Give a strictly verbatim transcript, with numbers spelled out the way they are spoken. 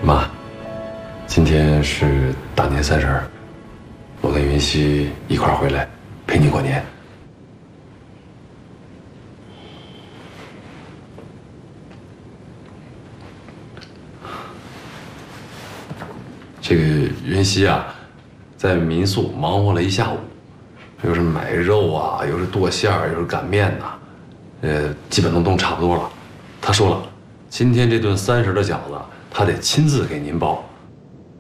妈，今天是大年三十儿，我跟云溪一块儿回来陪你过年。这个云溪啊，在民宿忙活了一下午，又是买肉啊，又是剁馅儿，又是擀面呐，呃，基本都弄差不多了。他说了，今天这顿三十的饺子，他得亲自给您包。